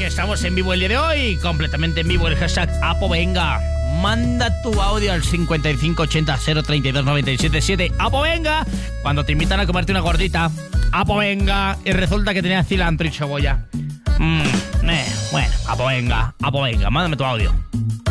que estamos en vivo el día de hoy, completamente en vivo, el hashtag #ApoVenga. Manda tu audio al 5580 032 977. ¡ApoVenga! Cuando te invitan a comerte una gordita, ¡ApoVenga! Y resulta que tenía cilantro y cebolla. Bueno, ¡ApoVenga! Mándame tu audio.